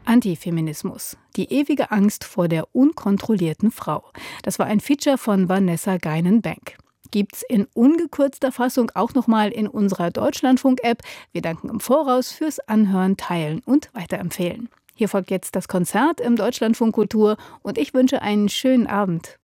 Antifeminismus. Die ewige Angst vor der unkontrollierten Frau. Das war ein Feature von Vanessa Guinan-Bank. Gibt's in ungekürzter Fassung auch nochmal in unserer Deutschlandfunk-App. Wir danken im Voraus fürs Anhören, Teilen und Weiterempfehlen. Hier folgt jetzt das Konzert im Deutschlandfunk Kultur und ich wünsche einen schönen Abend.